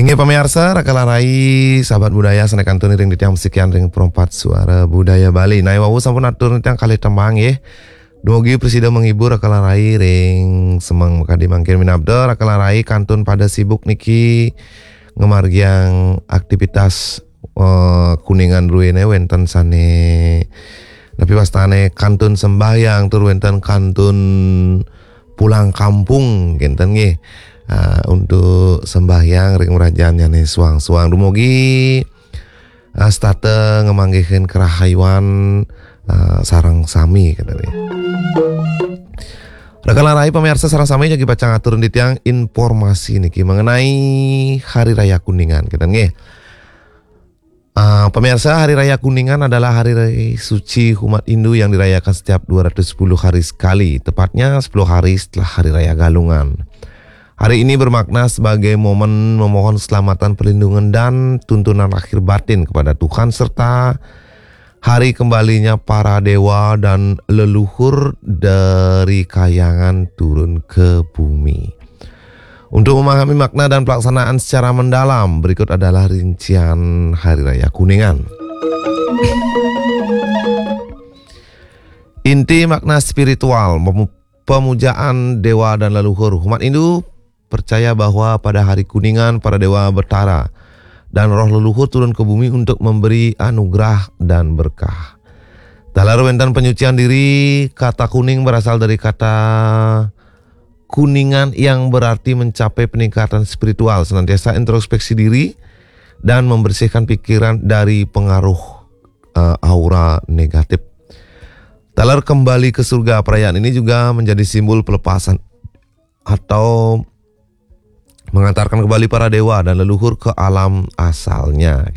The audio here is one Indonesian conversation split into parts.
Inge pemirsa, rakalarai sahabat budaya senekan tuni ring ditiang sekian ring perempat suara budaya Bali. Nai wawu sampun atur nitiang kali tembang ye. Duogi presida menghibur rakalarai ring semang makadi mangkin minabda rakalarai kantun pada sibuk niki ngemargiang aktivitas kuningan ruene wenten sane. Tapi pastane kantun sembahyang tur wenten kantun pulang kampung genten nggih. Untuk sembahyang ring merajaan nih suang-suang dumugi state ngemanggihkeun kerahayuan sareng sami katanya. Rakalarai pemirsa sareng sami jadi baca ngatur di tiang informasi niki mengenai Hari Raya Kuningan kita nggih. Pemirsa, Hari Raya Kuningan adalah hari raya suci umat Hindu yang dirayakan setiap 210 hari sekali, tepatnya 10 hari setelah Hari Raya Galungan. Hari ini bermakna sebagai momen memohon keselamatan, perlindungan, dan tuntunan akhir batin kepada Tuhan, serta hari kembalinya para dewa dan leluhur dari kayangan turun ke bumi. Untuk memahami makna dan pelaksanaan secara mendalam, berikut adalah rincian Hari Raya Kuningan. Inti makna spiritual, pemujaan dewa dan leluhur. Umat Hindu percaya bahwa pada hari Kuningan para dewa bertara dan roh leluhur turun ke bumi untuk memberi anugerah dan berkah. Dalam wenten penyucian diri, kata kuning berasal dari kata kuningan yang berarti mencapai peningkatan spiritual, senantiasa introspeksi diri dan membersihkan pikiran dari pengaruh aura negatif. Dalam kembali ke surga, perayaan ini juga menjadi simbol pelepasan atau mengantarkan kembali para dewa dan leluhur ke alam asalnya.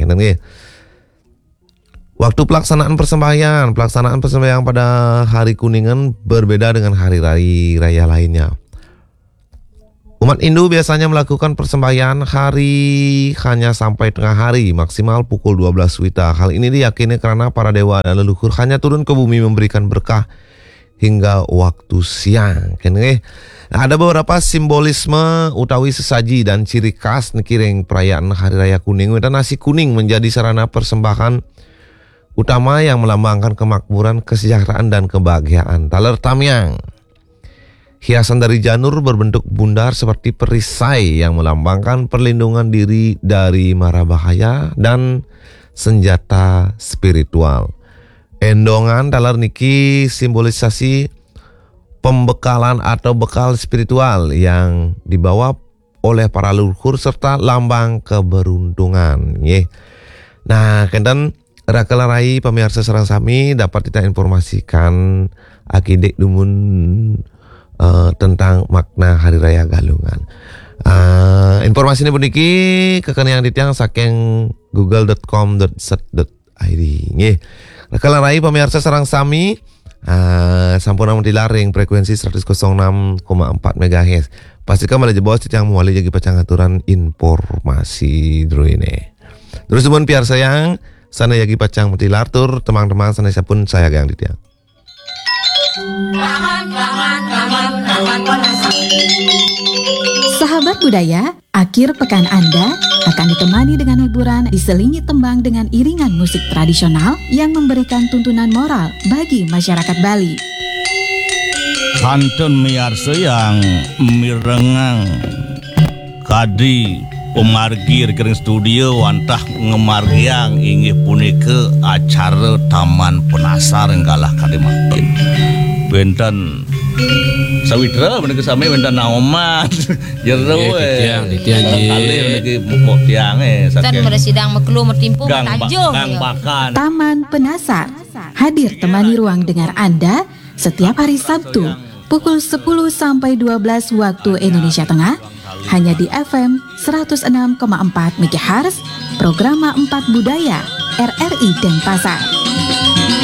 Waktu pelaksanaan persembahyang pada hari Kuningan berbeda dengan hari raya lainnya. Umat Hindu biasanya melakukan persembahyang hari hanya sampai tengah hari, maksimal pukul 12 WITA. Hal ini diyakini karena para dewa dan leluhur hanya turun ke bumi memberikan berkah hingga waktu siang. Ada beberapa simbolisme utawi sesaji dan ciri khas nekiring perayaan Hari Raya Kuning. Dan nasi kuning menjadi sarana persembahan utama yang melambangkan kemakmuran, kesejahteraan, dan kebahagiaan. Taler tamyang, hiasan dari janur berbentuk bundar seperti perisai yang melambangkan perlindungan diri dari mara bahaya dan senjata spiritual. Endongan taler niki simbolisasi pembekalan atau bekal spiritual yang dibawa oleh para leluhur serta lambang keberuntungan. Nah, kenten rakalarai pemirsa sareng sami dapat kita informasikan akidik dumun tentang makna Hari Raya Galungan. Informasi ini puniki kekenian ditiang saking google.com.set.id. Rakalarai pemirsa sareng sami sampun namun dilaring frekuensi 106,4 MHz. Pastikan malah jebos yang muali jadi pacangaturan informasi dulu ini. Terus teman piar sayang, sana yagi pacang mutilartur teman-teman sana pun saya yang ditiang. Sahabat budaya, akhir pekan Anda akan ditemani dengan hiburan diselingi tembang dengan iringan musik tradisional yang memberikan tuntunan moral bagi masyarakat Bali. Kantun miarsa yang mirengang kadi pemargi rekening studio wantah ngemargiang inggih punika acara Taman Penasar enggalah kadi makin benten sawitra menika sami benten naoman jero we tiang kali niki mok tiange saking kan sidang meklu mertimpu tanjung bakan. Taman Penasar hadir temani ruang dengar Anda setiap hari Sabtu pukul 10 sampai 12 waktu Indonesia Tengah hanya di FM 106,4 MHz, Programa 4 Budaya RRI Denpasar.